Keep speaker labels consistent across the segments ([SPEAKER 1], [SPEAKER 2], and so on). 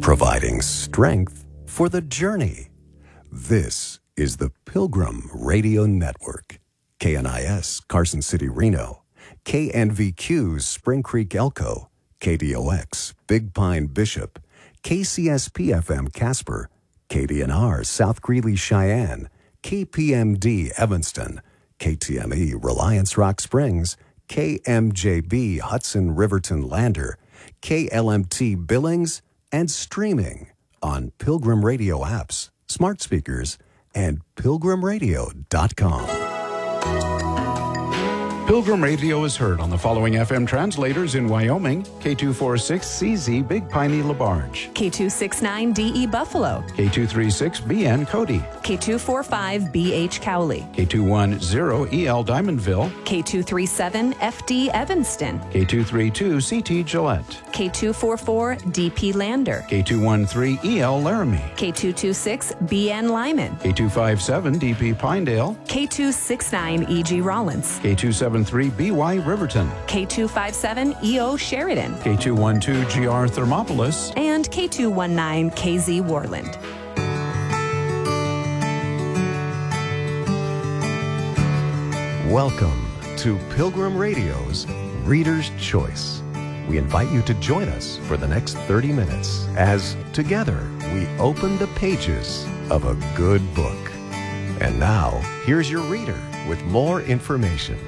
[SPEAKER 1] providing strength for the journey. This is the Pilgrim Radio Network. KNIS, Carson City, Reno. KNVQ, Spring Creek, Elko. KDOX, Big Pine, Bishop. KCSP-FM, Casper. KDNR, South Greeley, Cheyenne. KPMD, Evanston. KTME, Reliance Rock Springs. KMJB, Hudson Riverton Lander. KLMT, Billings, and streaming on Pilgrim Radio apps, smart speakers, and pilgrimradio.com.
[SPEAKER 2] Pilgrim Radio is heard on the following FM translators in Wyoming: K246CZ Big Piney LaBarge,
[SPEAKER 3] K269DE Buffalo,
[SPEAKER 2] K236BN Cody,
[SPEAKER 3] K245BH Cowley,
[SPEAKER 2] K210EL Diamondville,
[SPEAKER 3] K237FD Evanston,
[SPEAKER 2] K232CT Gillette,
[SPEAKER 3] K244DP Lander,
[SPEAKER 2] K213EL Laramie,
[SPEAKER 3] K226BN Lyman,
[SPEAKER 2] K257DP Pinedale,
[SPEAKER 3] K269EG Rollins,
[SPEAKER 2] K273BY Riverton,
[SPEAKER 3] K257EO Sheridan,
[SPEAKER 2] K212GR Thermopolis,
[SPEAKER 3] and K219KZ Warland.
[SPEAKER 1] Welcome to Pilgrim Radio's Reader's Choice. We invite you to join us for the next 30 minutes as together we open the pages of a good book. And now, here's your reader with more information.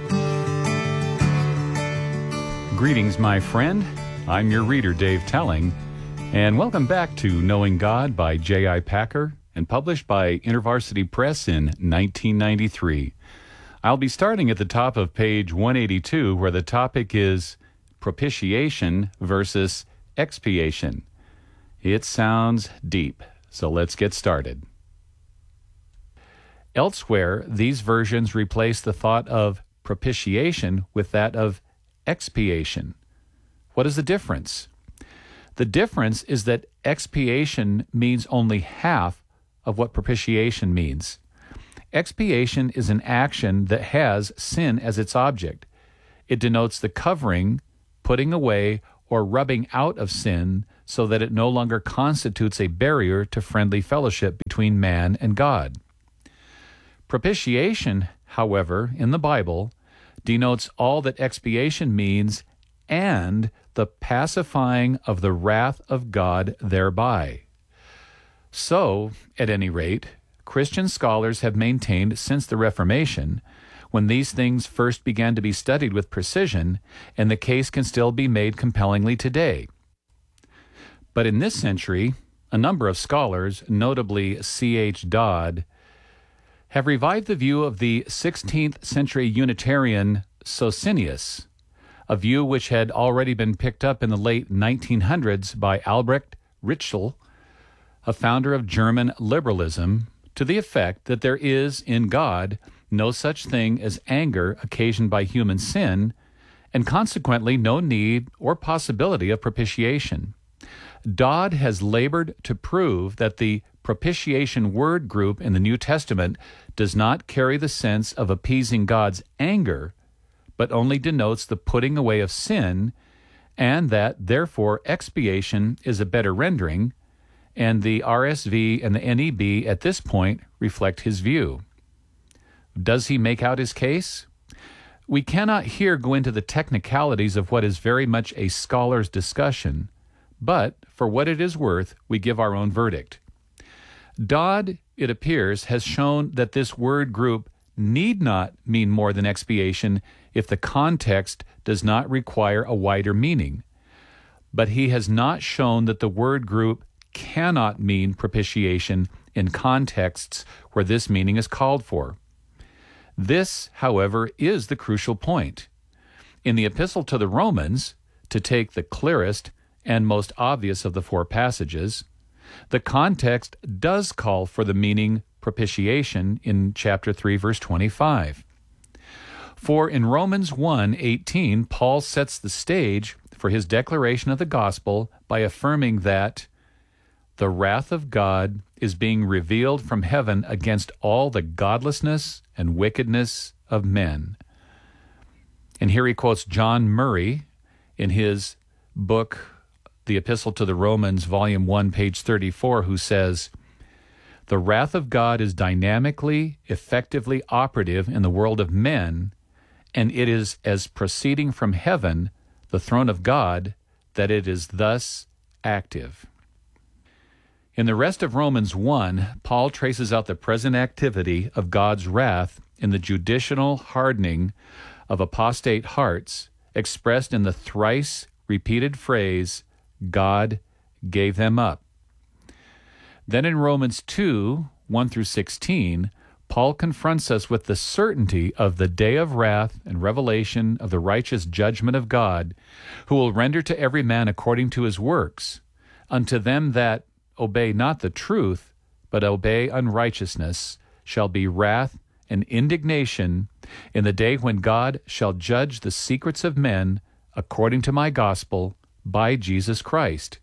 [SPEAKER 4] Greetings, my friend. I'm your reader, Dave Telling, and welcome back to Knowing God by J.I. Packer and published by InterVarsity Press in 1993. I'll be starting at the top of page 182, where the topic is propitiation versus expiation. It sounds deep, so let's get started. Elsewhere, these versions replace the thought of propitiation with that of expiation. What is the difference? The difference is that expiation means only half of what propitiation means. Expiation is an action that has sin as its object. It denotes the covering, putting away, or rubbing out of sin so that it no longer constitutes a barrier to friendly fellowship between man and God. Propitiation, however, in the Bible, denotes all that expiation means and the pacifying of the wrath of God thereby. So, at any rate, Christian scholars have maintained since the Reformation, when these things first began to be studied with precision, and the case can still be made compellingly today. But in this century, a number of scholars, notably C.H. Dodd, have revived the view of the 16th century Unitarian Socinius, a view which had already been picked up in the late 1900s by Albrecht Ritschl, a founder of German liberalism, to the effect that there is, in God, no such thing as anger occasioned by human sin, and consequently no need or possibility of propitiation. Dodd has labored to prove that the propitiation word group in the New Testament does not carry the sense of appeasing God's anger, but only denotes the putting away of sin, and that, therefore, expiation is a better rendering, and the RSV and the NEB at this point reflect his view. Does he make out his case? We cannot here go into the technicalities of what is very much a scholar's discussion, but for what it is worth, we give our own verdict. Dodd, it appears, has shown that this word group need not mean more than expiation if the context does not require a wider meaning. But he has not shown that the word group cannot mean propitiation in contexts where this meaning is called for. This, however, is the crucial point. In the Epistle to the Romans, to take the clearest and most obvious of the four passages, the context does call for the meaning propitiation in chapter 3, verse 25. For in Romans 1:18, Paul sets the stage for his declaration of the gospel by affirming that the wrath of God is being revealed from heaven against all the godlessness and wickedness of men. And here he quotes John Murray in his book, the Epistle to the Romans, Volume 1, page 34, who says, "The wrath of God is dynamically, effectively operative in the world of men, and it is as proceeding from heaven, the throne of God, that it is thus active." In the rest of Romans 1, Paul traces out the present activity of God's wrath in the judicial hardening of apostate hearts, expressed in the thrice repeated phrase, "God gave them up." Then in Romans 2, 1 through 16, Paul confronts us with the certainty of the day of wrath and revelation of the righteous judgment of God, who will render to every man according to his works. Unto them that obey not the truth, but obey unrighteousness, shall be wrath and indignation in the day when God shall judge the secrets of men according to my gospel by Jesus Christ.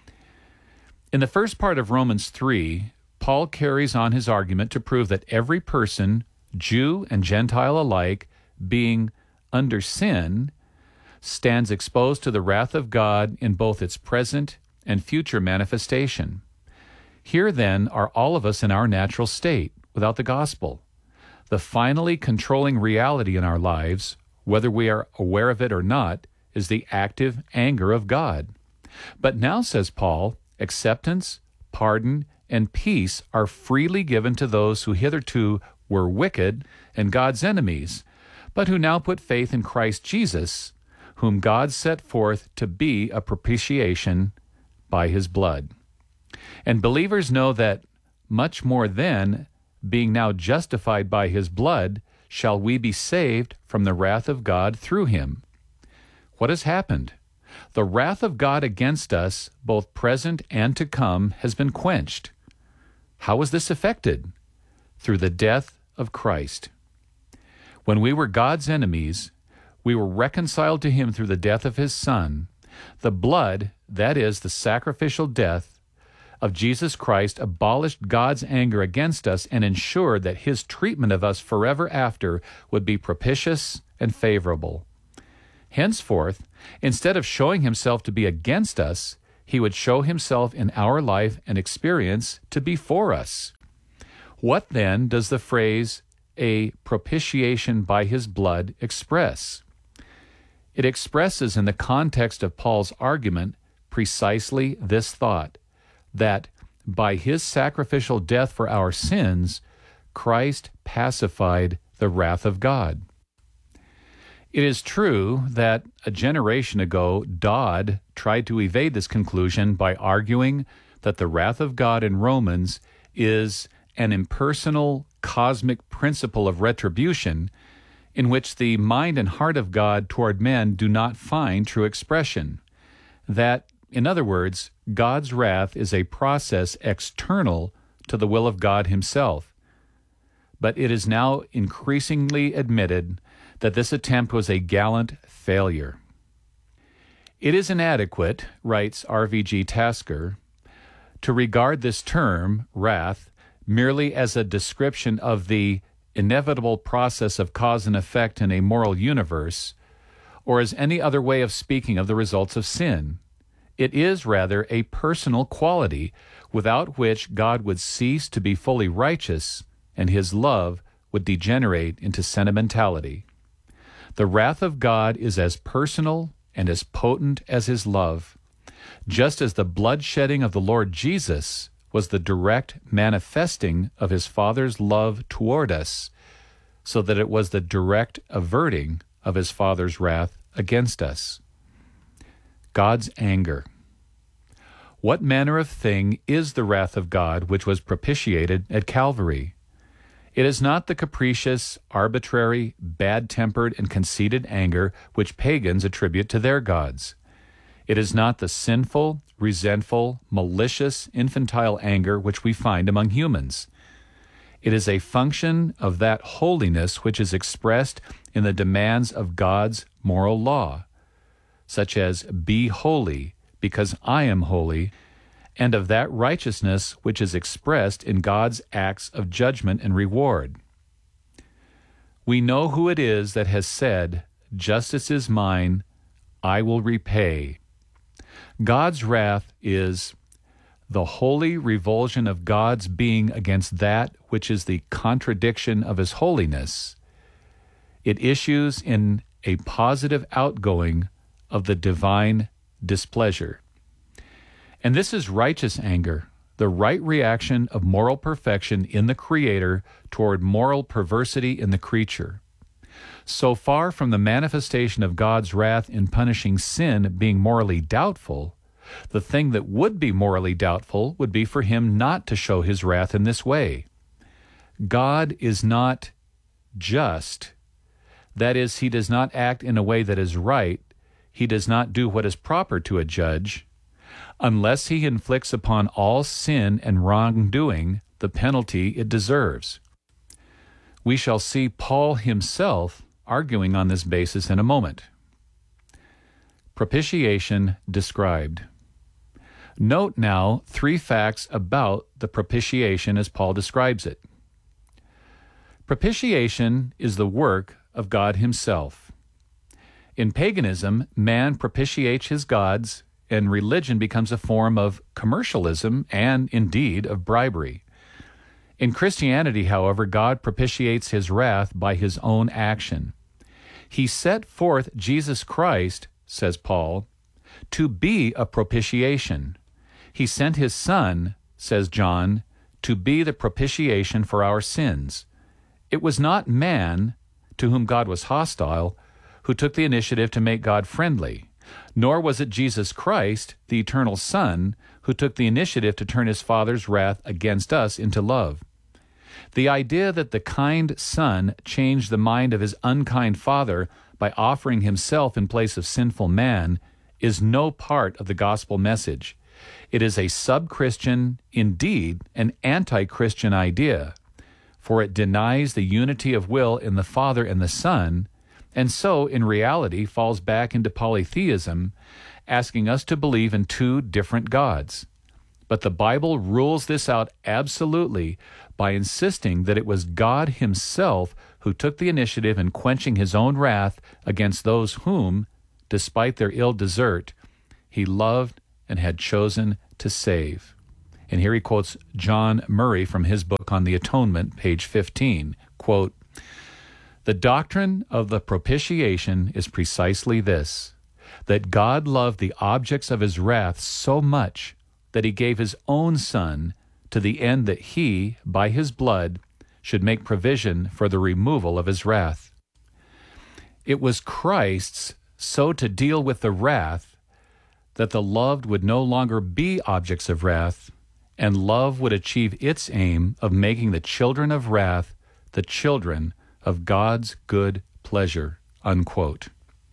[SPEAKER 4] In the first part of Romans 3, Paul carries on his argument to prove that every person, Jew and Gentile alike, being under sin, stands exposed to the wrath of God in both its present and future manifestation. Here, then, are all of us in our natural state, without the gospel. The finally controlling reality in our lives, whether we are aware of it or not, is the active anger of God. But now, says Paul, acceptance, pardon, and peace are freely given to those who hitherto were wicked and God's enemies, but who now put faith in Christ Jesus, whom God set forth to be a propitiation by his blood. And believers know that much more then, being now justified by his blood, shall we be saved from the wrath of God through him. What has happened? The wrath of God against us, both present and to come, has been quenched. How was this effected? Through the death of Christ. When we were God's enemies, we were reconciled to him through the death of his Son. The blood, that is, the sacrificial death of Jesus Christ, abolished God's anger against us and ensured that his treatment of us forever after would be propitious and favorable. Henceforth, instead of showing himself to be against us, he would show himself in our life and experience to be for us. What then does the phrase, "a propitiation by his blood," express? It expresses in the context of Paul's argument precisely this thought, that by his sacrificial death for our sins, Christ pacified the wrath of God. It is true that a generation ago, Dodd tried to evade this conclusion by arguing that the wrath of God in Romans is an impersonal cosmic principle of retribution in which the mind and heart of God toward men do not find true expression. That, in other words, God's wrath is a process external to the will of God himself. But it is now increasingly admitted that this attempt was a gallant failure. It is inadequate, writes R.V.G. Tasker, to regard this term, wrath, merely as a description of the inevitable process of cause and effect in a moral universe, or as any other way of speaking of the results of sin. It is rather a personal quality without which God would cease to be fully righteous and his love would degenerate into sentimentality. The wrath of God is as personal and as potent as his love, just as the bloodshedding of the Lord Jesus was the direct manifesting of his Father's love toward us, so that it was the direct averting of his Father's wrath against us. God's anger. What manner of thing is the wrath of God which was propitiated at Calvary? It is not the capricious, arbitrary, bad-tempered, and conceited anger which pagans attribute to their gods. It is not the sinful, resentful, malicious, infantile anger which we find among humans. It is a function of that holiness which is expressed in the demands of God's moral law, such as, "Be holy, because I am holy," and of that righteousness which is expressed in God's acts of judgment and reward. We know who it is that has said, "Justice is mine, I will repay." God's wrath is the holy revulsion of God's being against that which is the contradiction of his holiness. It issues in a positive outgoing of the divine displeasure. And this is righteous anger, the right reaction of moral perfection in the Creator toward moral perversity in the creature. So far from the manifestation of God's wrath in punishing sin being morally doubtful, the thing that would be morally doubtful would be for him not to show his wrath in this way. God is not just. That is, he does not act in a way that is right. He does not do what is proper to a judge, unless he inflicts upon all sin and wrongdoing the penalty it deserves. We shall see Paul himself arguing on this basis in a moment. Propitiation described. Note now 3 facts about the propitiation as Paul describes it. Propitiation is the work of God himself. In paganism, man propitiates his gods, and religion becomes a form of commercialism and, indeed, of bribery. In Christianity, however, God propitiates his wrath by his own action. He set forth Jesus Christ, says Paul, to be a propitiation. He sent his Son, says John, to be the propitiation for our sins. It was not man, to whom God was hostile, who took the initiative to make God friendly, nor was it Jesus Christ, the eternal Son, who took the initiative to turn his Father's wrath against us into love. The idea that the kind Son changed the mind of his unkind Father by offering himself in place of sinful man is no part of the gospel message. It is a sub-Christian, indeed an anti-Christian idea, for it denies the unity of will in the Father and the Son, and so, in reality, falls back into polytheism, asking us to believe in 2 different gods. But the Bible rules this out absolutely by insisting that it was God himself who took the initiative in quenching his own wrath against those whom, despite their ill desert, he loved and had chosen to save. And here he quotes John Murray from his book on the Atonement, page 15, quote, "The doctrine of the propitiation is precisely this, that God loved the objects of his wrath so much that he gave his own Son to the end that he, by his blood, should make provision for the removal of his wrath. It was Christ's so to deal with the wrath that the loved would no longer be objects of wrath, and love would achieve its aim of making the children of wrath the children of God's good pleasure," unquote.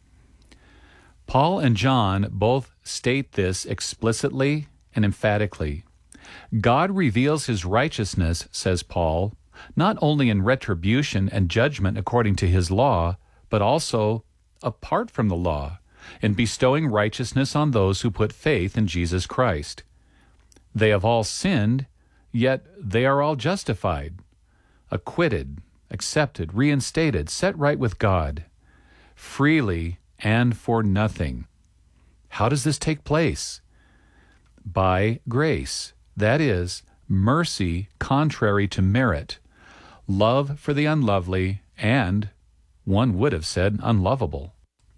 [SPEAKER 4] Paul and John both state this explicitly and emphatically. God reveals his righteousness, says Paul, not only in retribution and judgment according to his law, but also apart from the law, in bestowing righteousness on those who put faith in Jesus Christ. They have all sinned, yet they are all justified, acquitted, accepted, reinstated, set right with God, freely and for nothing. How does this take place? By grace, that is, mercy contrary to merit, love for the unlovely, and, one would have said, unlovable.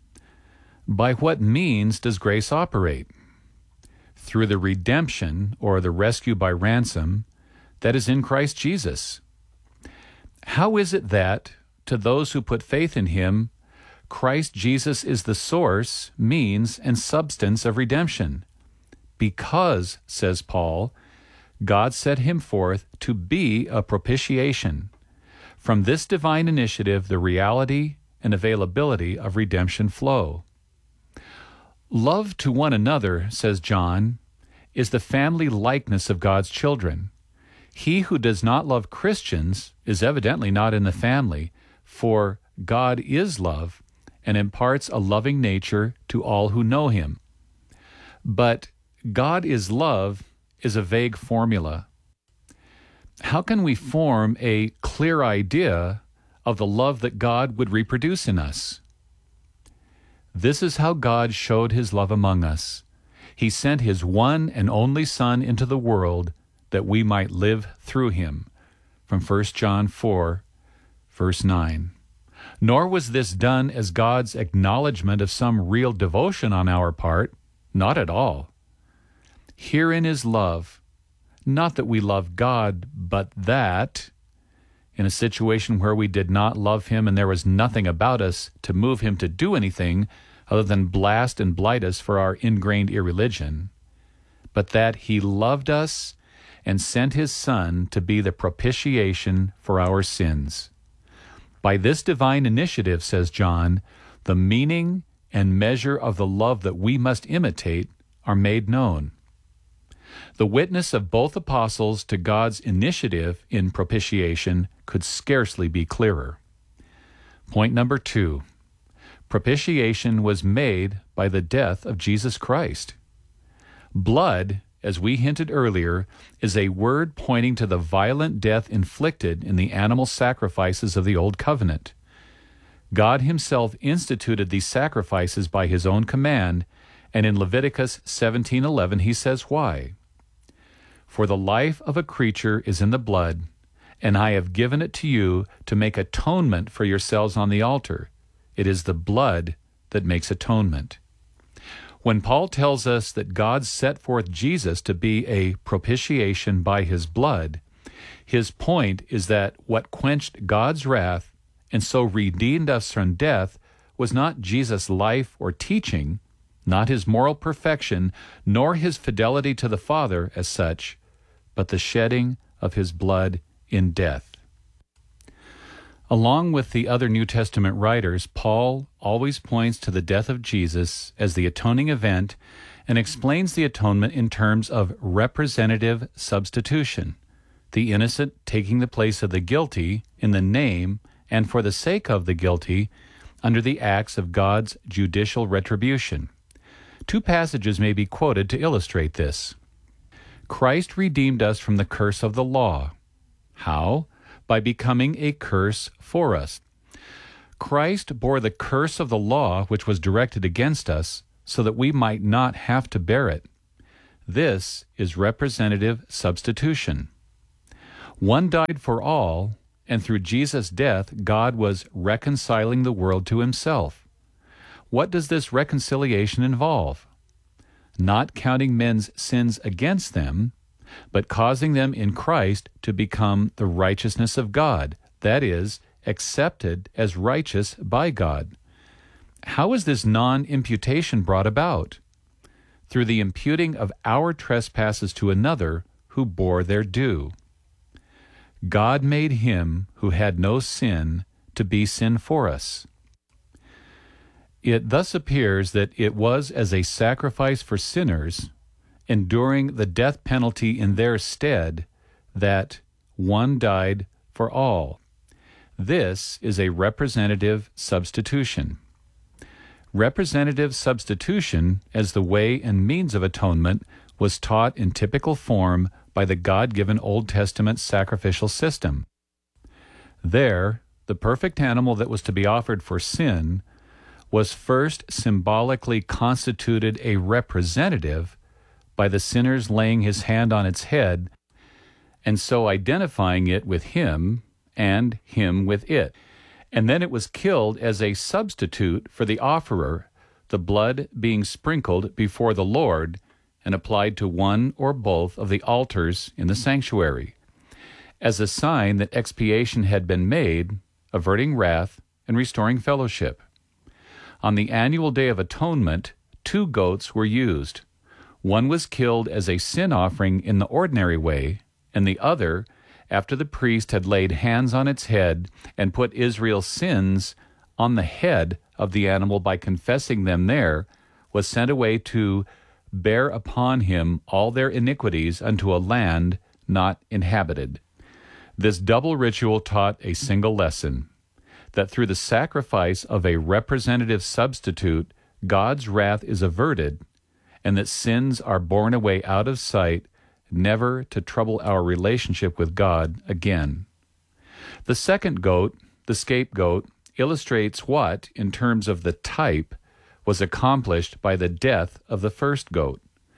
[SPEAKER 4] By what means does grace operate? Through the redemption, or the rescue by ransom, that is in Christ Jesus. How is it that, to those who put faith in him, Christ Jesus is the source, means, and substance of redemption? Because, says Paul, God set him forth to be a propitiation. From this divine initiative, the reality and availability of redemption flow. Love to one another, says John, is the family likeness of God's children. He who does not love Christians is evidently not in the family, for God is love and imparts a loving nature to all who know him. But God is love is a vague formula. How can we form a clear idea of the love that God would reproduce in us? This is how God showed his love among us. He sent his one and only Son into the world that we might live through him. From 1 John 4, verse 9. Nor was this done as God's acknowledgement of some real devotion on our part. Not at all. Herein is love, not that we love God, but that, in a situation where we did not love him and there was nothing about us to move him to do anything other than blast and blight us for our ingrained irreligion, but that he loved us and sent his Son to be the propitiation for our sins. By this divine initiative, says John, the meaning and measure of the love that we must imitate are made known. The witness of both apostles to God's initiative in propitiation could scarcely be clearer. Point number 2. Propitiation was made by the death of Jesus Christ. Blood, as we hinted earlier, is a word pointing to the violent death inflicted in the animal sacrifices of the Old Covenant. God himself instituted these sacrifices by his own command, and in Leviticus 17:11 he says why. For the life of a creature is in the blood, and I have given it to you to make atonement for yourselves on the altar. It is the blood that makes atonement. When Paul tells us that God set forth Jesus to be a propitiation by his blood, his point is that what quenched God's wrath and so redeemed us from death was not Jesus' life or teaching, not his moral perfection, nor his fidelity to the Father as such, but the shedding of his blood in death. Along with the other New Testament writers, Paul always points to the death of Jesus as the atoning event and explains the atonement in terms of representative substitution, the innocent taking the place of the guilty in the name and for the sake of the guilty under the acts of God's judicial retribution. 2 passages may be quoted to illustrate this. Christ redeemed us from the curse of the law. How? By becoming a curse for us. Christ bore the curse of the law which was directed against us so that we might not have to bear it. This is representative substitution. One died for all, and through Jesus' death, God was reconciling the world to himself. What does this reconciliation involve? Not counting men's sins against them, but causing them in Christ to become the righteousness of God, that is, accepted as righteous by God. How is this non-imputation brought about? Through the imputing of our trespasses to another who bore their due. God made him who had no sin to be sin for us. It thus appears that it was as a sacrifice for sinners, enduring the death penalty in their stead, that one died for all. This is a representative substitution. Representative substitution, as the way and means of atonement, was taught in typical form by the God-given Old Testament sacrificial system. There, the perfect animal that was to be offered for sin was first symbolically constituted a representative by the sinner's laying his hand on its head and so identifying it with him and him with it. And then it was killed as a substitute for the offerer, the blood being sprinkled before the Lord and applied to one or both of the altars in the sanctuary, as a sign that expiation had been made, averting wrath and restoring fellowship. On the annual Day of Atonement, 2 goats were used. One was killed as a sin offering in the ordinary way, and the other, after the priest had laid hands on its head and put Israel's sins on the head of the animal by confessing them there, was sent away to bear upon him all their iniquities unto a land not inhabited. This double ritual taught a single lesson, that through the sacrifice of a representative substitute, God's wrath is averted, and that sins are borne away out of sight, never to trouble our relationship with God again. The second goat, the scapegoat, illustrates what, in terms of the type, was accomplished by the death of the first goat.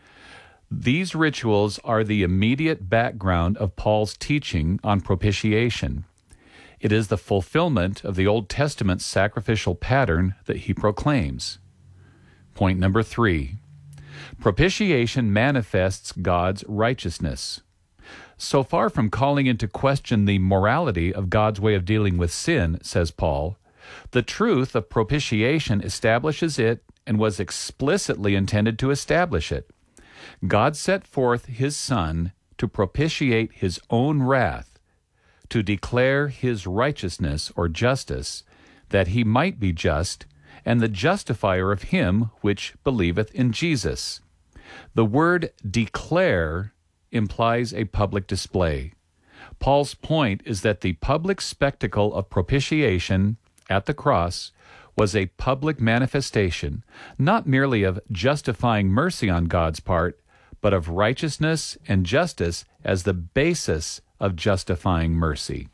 [SPEAKER 4] These rituals are the immediate background of Paul's teaching on propitiation. It is the fulfillment of the Old Testament sacrificial pattern that he proclaims. Point number 3. Propitiation manifests God's righteousness. So far from calling into question the morality of God's way of dealing with sin, says Paul, the truth of propitiation establishes it and was explicitly intended to establish it. God set forth his Son to propitiate his own wrath, to declare his righteousness or justice, that he might be just, and the justifier of him which believeth in Jesus. The word declare implies a public display. Paul's point is that the public spectacle of propitiation at the cross was a public manifestation, not merely of justifying mercy on God's part, but of righteousness and justice as the basis of justifying mercy.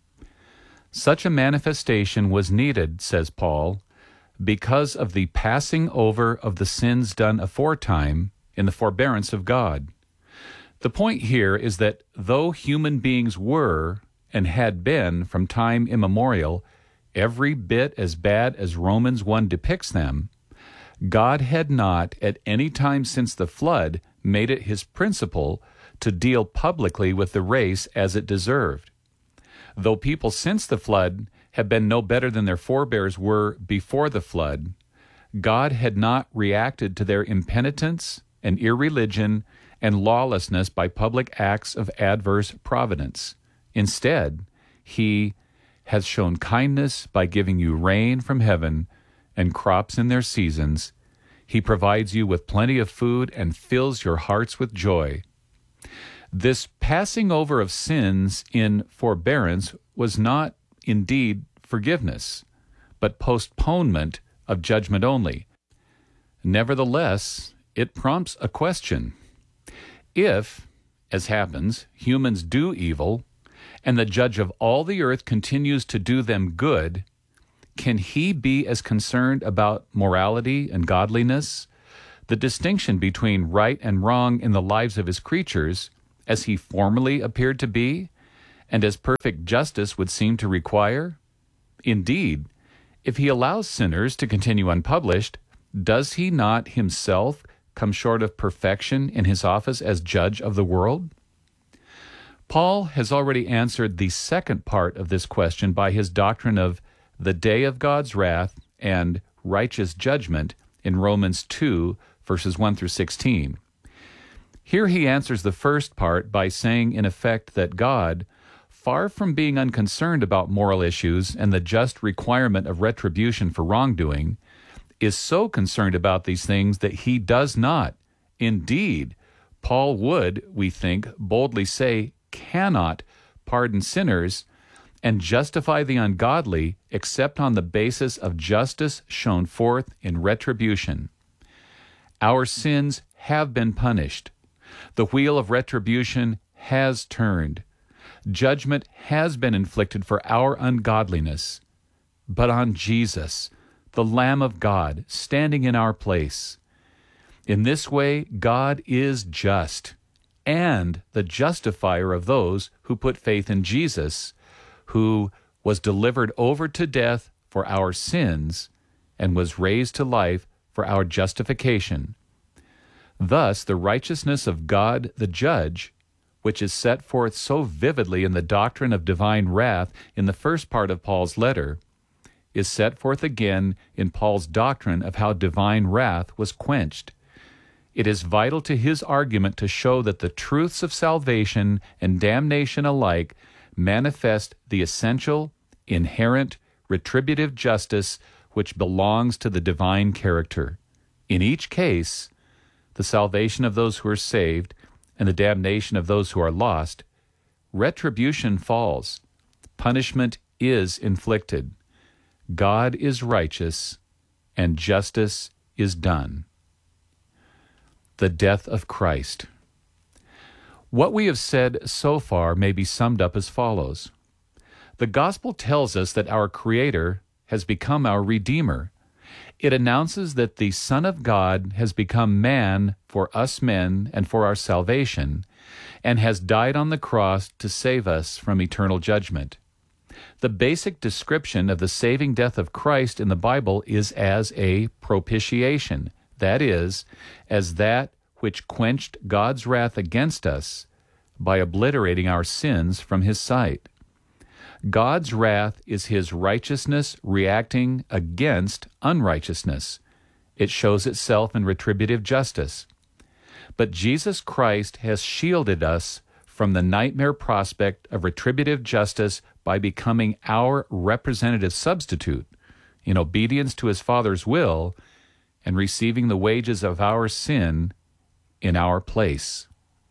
[SPEAKER 4] Such a manifestation was needed, says Paul, because of the passing over of the sins done aforetime in the forbearance of God. The point here is that though human beings were and had been from time immemorial every bit as bad as Romans 1 depicts them, God had not at any time since the flood made it his principle to deal publicly with the race as it deserved. Though people since the flood have been no better than their forebears were before the flood, God had not reacted to their impenitence and irreligion and lawlessness by public acts of adverse providence. Instead, he has shown kindness by giving you rain from heaven and crops in their seasons. He provides you with plenty of food and fills your hearts with joy. This passing over of sins in forbearance was not indeed forgiveness, but postponement of judgment only. Nevertheless, it prompts a question. If, as happens, humans do evil, and the judge of all the earth continues to do them good, can he be as concerned about morality and godliness, the distinction between right and wrong in the lives of his creatures, as he formerly appeared to be, and as perfect justice would seem to require? Indeed, if he allows sinners to continue unpublished, does he not himself come short of perfection in his office as judge of the world? Paul has already answered the second part of this question by his doctrine of the day of God's wrath and righteous judgment in Romans 2, verses 1 through 16. Here he answers the first part by saying, in effect, that God, far from being unconcerned about moral issues and the just requirement of retribution for wrongdoing, is so concerned about these things that he does not, indeed, Paul would, we think, boldly say, cannot pardon sinners and justify the ungodly except on the basis of justice shown forth in retribution. Our sins have been punished. The wheel of retribution has turned. Judgment has been inflicted for our ungodliness. But on Jesus, the Lamb of God, standing in our place. In this way, God is just, and the justifier of those who put faith in Jesus, who was delivered over to death for our sins and was raised to life for our justification. Thus, the righteousness of God the judge, which is set forth so vividly in the doctrine of divine wrath in the first part of Paul's letter, is set forth again in Paul's doctrine of how divine wrath was quenched. It is vital to his argument to show that the truths of salvation and damnation alike manifest the essential, inherent, retributive justice which belongs to the divine character. In each case, the salvation of those who are saved and the damnation of those who are lost, retribution falls. Punishment is inflicted. God is righteous, and justice is done. The death of Christ. What we have said so far may be summed up as follows. The gospel tells us that our Creator has become our Redeemer. It announces that the Son of God has become man for us men and for our salvation, and has died on the cross to save us from eternal judgment. The basic description of the saving death of Christ in the Bible is as a propitiation, that is, as that which quenched God's wrath against us by obliterating our sins from His sight. God's wrath is His righteousness reacting against unrighteousness. It shows itself in retributive justice. But Jesus Christ has shielded us from the nightmare prospect of retributive justice by becoming our representative substitute in obedience to His Father's will and receiving the wages of our sin in our place.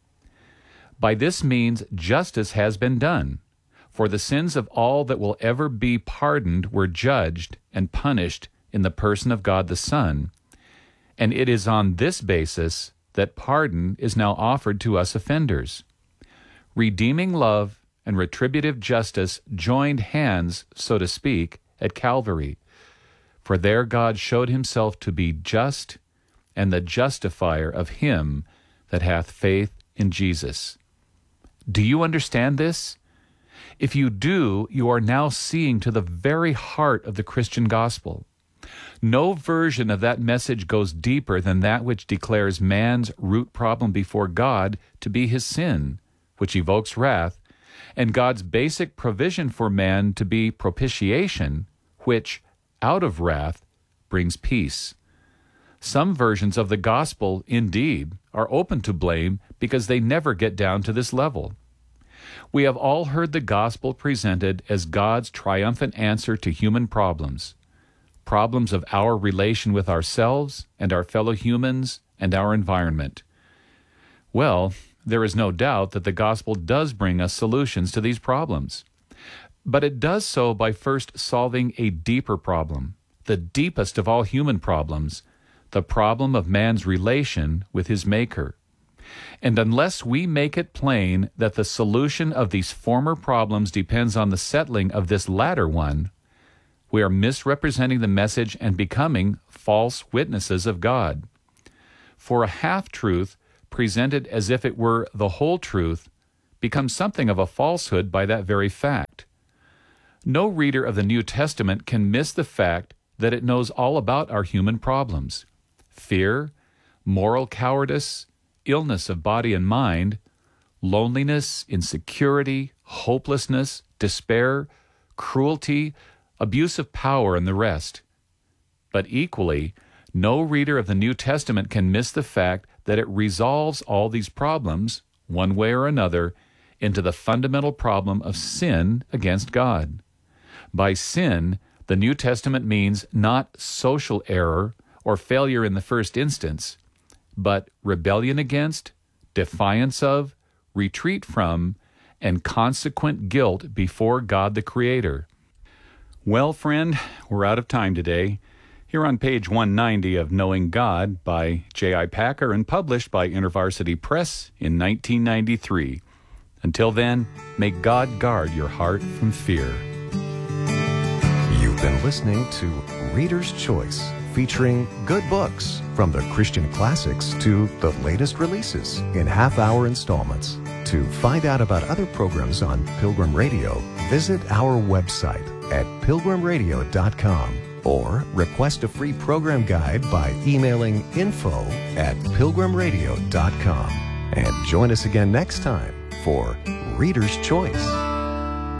[SPEAKER 4] By this means, justice has been done, for the sins of all that will ever be pardoned were judged and punished in the person of God the Son, and it is on this basis that pardon is now offered to us offenders. Redeeming love and retributive justice joined hands, so to speak, at Calvary, for there God showed Himself to be just and the justifier of him that hath faith in Jesus. Do you understand this? If you do, you are now seeing to the very heart of the Christian gospel. No version of that message goes deeper than that which declares man's root problem before God to be his sin, which evokes wrath, and God's basic provision for man to be propitiation, which, out of wrath, brings peace. Some versions of the gospel, indeed, are open to blame because they never get down to this level. We have all heard the gospel presented as God's triumphant answer to human problems of our relation with ourselves and our fellow humans and our environment. Well, there is no doubt that the gospel does bring us solutions to these problems. But it does so by first solving a deeper problem, the deepest of all human problems, the problem of man's relation with his Maker. And unless we make it plain that the solution of these former problems depends on the settling of this latter one, we are misrepresenting the message and becoming false witnesses of God. For a half-truth, presented as if it were the whole truth, becomes something of a falsehood by that very fact. No reader of the New Testament can miss the fact that it knows all about our human problems: fear, moral cowardice, illness of body and mind, loneliness, insecurity, hopelessness, despair, cruelty, abuse of power, and the rest. But equally, no reader of the New Testament can miss the fact that it resolves all these problems, one way or another, into the fundamental problem of sin against God. By sin, the New Testament means not social error or failure in the first instance, but rebellion against, defiance of, retreat from, and consequent guilt before God the Creator. Well, friend, we're out of time today. Here on page 190 of Knowing God by J.I. Packer and published by InterVarsity Press in 1993. Until then, may God guard your heart from fear.
[SPEAKER 1] You've been listening to Reader's Choice, featuring good books from the Christian classics to the latest releases in half-hour installments. To find out about other programs on Pilgrim Radio, visit our website at pilgrimradio.com or request a free program guide by emailing info@pilgrimradio.com. And join us again next time for Reader's Choice.